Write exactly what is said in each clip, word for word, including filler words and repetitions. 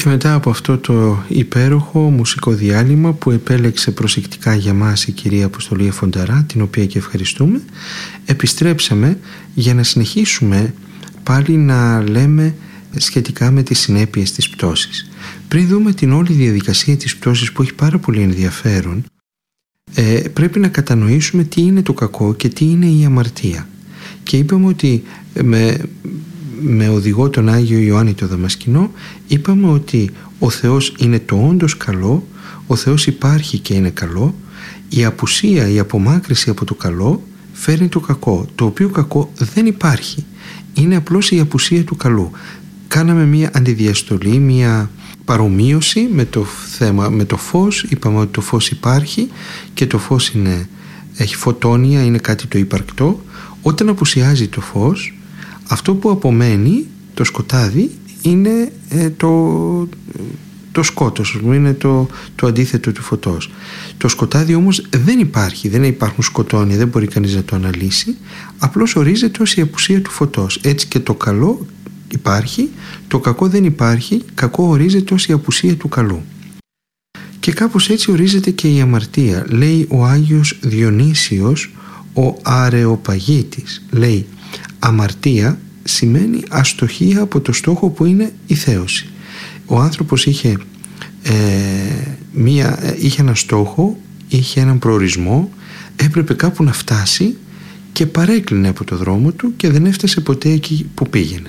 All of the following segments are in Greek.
Και μετά από αυτό το υπέροχο μουσικό διάλειμμα που επέλεξε προσεκτικά για μας η κυρία Αποστολία Φονταρά, την οποία και ευχαριστούμε, επιστρέψαμε για να συνεχίσουμε πάλι να λέμε σχετικά με τις συνέπειες της πτώσης. Πριν δούμε την όλη διαδικασία της πτώσης που έχει πάρα πολύ ενδιαφέρον, ε, πρέπει να κατανοήσουμε τι είναι το κακό και τι είναι η αμαρτία. Και είπαμε ότι με, με οδηγό τον Άγιο Ιωάννη το Δαμασκηνό, είπαμε ότι ο Θεός είναι το όντως καλό, ο Θεός υπάρχει και είναι καλό, η απουσία, η απομάκρυση από το καλό φέρνει το κακό, το οποίο κακό δεν υπάρχει, είναι απλώς η απουσία του καλού. Κάναμε μία αντιδιαστολή, μία παρομοίωση με το θέμα, με το φως. Είπαμε ότι το φως υπάρχει και το φως είναι, έχει φωτόνια, είναι κάτι το υπαρκτό. Όταν απουσιάζει το φως, αυτό που απομένει, το σκοτάδι, είναι ε, το, το σκότος, είναι το, το αντίθετο του φωτός. Το σκοτάδι όμως δεν υπάρχει, δεν υπάρχουν σκοτώνια, δεν μπορεί κανείς να το αναλύσει, απλώς ορίζεται ως η απουσία του φωτός. Έτσι και το καλό υπάρχει, το κακό δεν υπάρχει, κακό ορίζεται ως η απουσία του καλού. Και κάπως έτσι ορίζεται και η αμαρτία. Λέει ο Άγιος Διονύσιος ο Αρεοπαγίτης, λέει, αμαρτία σημαίνει αστοχία από το στόχο που είναι η θέωση. Ο άνθρωπος είχε, ε, μία, είχε έναν στόχο, είχε έναν προορισμό, έπρεπε κάπου να φτάσει και παρέκλεινε από το δρόμο του και δεν έφτασε ποτέ εκεί που πήγαινε.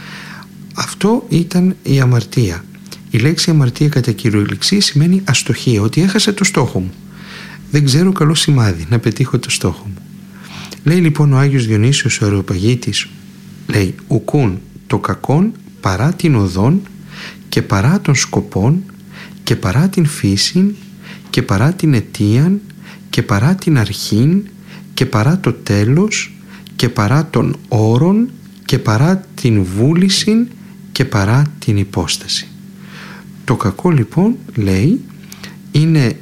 Αυτό ήταν η αμαρτία. Η λέξη αμαρτία κατά κυριολεξία σημαίνει αστοχία, ότι έχασα το στόχο μου. Δεν ξέρω καλό σημάδι να πετύχω το στόχο μου. Λέει λοιπόν ο Άγιος Διονύσιος ο Αρεοπαγίτης, λέει, ουκούν το κακόν παρά την οδόν και παρά των σκοπών και παρά την φύσιν και παρά την αιτίαν και παρά την αρχήν και παρά το τέλος και παρά των όρων και παρά την βούλησιν και παρά την υπόσταση. Το κακό λοιπόν, λέει, είναι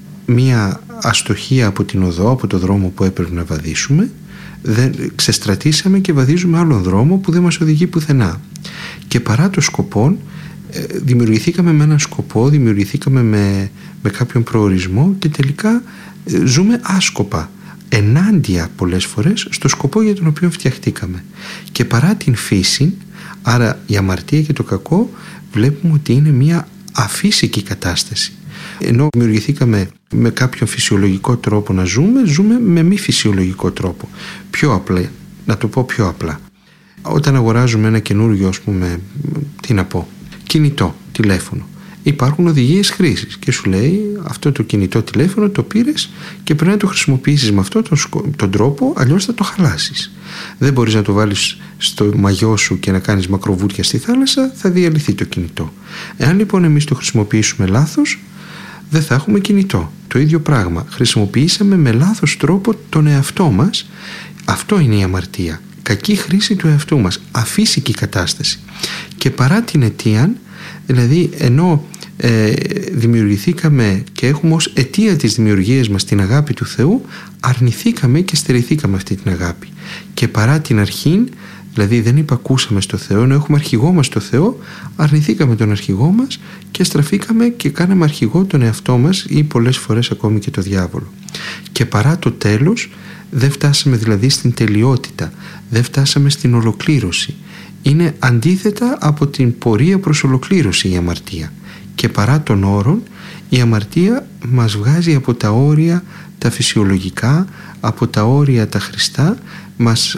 μία αστοχία από την οδό, από το δρόμο που έπρεπε να βαδίσουμε. Δεν, ξεστρατήσαμε και βαδίζουμε άλλον δρόμο που δεν μας οδηγεί πουθενά. Και παρά το σκοπό, δημιουργηθήκαμε με έναν σκοπό, δημιουργηθήκαμε με, με κάποιον προορισμό και τελικά ζούμε άσκοπα, ενάντια πολλές φορές στο σκοπό για τον οποίο φτιαχτήκαμε. Και παρά την φύση, άρα η αμαρτία και το κακό, βλέπουμε ότι είναι μια αφύσικη κατάσταση. Ενώ δημιουργηθήκαμε με κάποιον φυσιολογικό τρόπο να ζούμε, ζούμε με μη φυσιολογικό τρόπο. Πιο απλά, να το πω πιο απλά. Όταν αγοράζουμε ένα καινούργιο, ας πούμε, τι να πω, κινητό, τηλέφωνο, υπάρχουν οδηγίες χρήσης και σου λέει αυτό το κινητό τηλέφωνο το πήρες και πρέπει να το χρησιμοποιήσεις με αυτόν τον, τον τρόπο, αλλιώς θα το χαλάσεις. Δεν μπορείς να το βάλεις στο μαγιό σου και να κάνεις μακροβούρια στη θάλασσα, θα διαλυθεί το κινητό. Εάν λοιπόν εμείς το χρησιμοποιήσουμε λάθος, δεν θα έχουμε κινητό. Το ίδιο πράγμα. Χρησιμοποιήσαμε με λάθος τρόπο τον εαυτό μας. Αυτό είναι η αμαρτία. Κακή χρήση του εαυτού μας. Αφύσικη κατάσταση. Και παρά την αιτίαν, δηλαδή ενώ ε, δημιουργηθήκαμε και έχουμε ως αιτία της δημιουργίας μας την αγάπη του Θεού, αρνηθήκαμε και στερηθήκαμε αυτή την αγάπη. Και παρά την αρχήν, δηλαδή δεν υπακούσαμε στο Θεό, ενώ έχουμε αρχηγό μας στο Θεό, αρνηθήκαμε τον αρχηγό μας και στραφήκαμε και κάναμε αρχηγό τον εαυτό μας ή πολλές φορές ακόμη και το διάβολο. Και παρά το τέλος, δεν φτάσαμε δηλαδή στην τελειότητα, δεν φτάσαμε στην ολοκλήρωση. Είναι αντίθετα από την πορεία προς ολοκλήρωση η αμαρτία. Και παρά των όρων, η αμαρτία μας βγάζει από τα όρια τα φυσιολογικά, από τα όρια τα χρηστά, μας,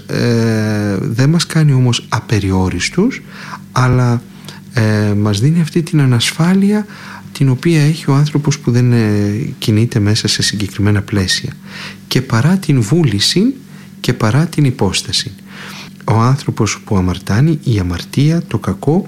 ε, δεν μας κάνει όμως απεριόριστους, αλλά ε, μας δίνει αυτή την ανασφάλεια την οποία έχει ο άνθρωπος που δεν ε, κινείται μέσα σε συγκεκριμένα πλαίσια. Και παρά την βούληση και παρά την υπόσταση. Ο άνθρωπος που αμαρτάνει, η αμαρτία, το κακό,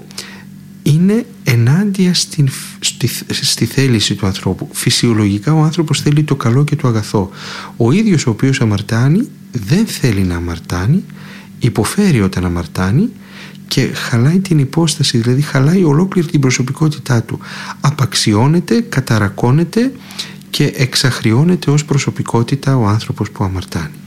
είναι ενάντια στην, στη, στη θέληση του ανθρώπου. Φυσιολογικά ο άνθρωπος θέλει το καλό και το αγαθό. Ο ίδιος ο οποίος αμαρτάνει δεν θέλει να αμαρτάνει, υποφέρει όταν αμαρτάνει και χαλάει την υπόσταση, δηλαδή χαλάει ολόκληρη την προσωπικότητά του. Απαξιώνεται, καταρακώνεται και εξαχριώνεται ως προσωπικότητα ο άνθρωπος που αμαρτάνει.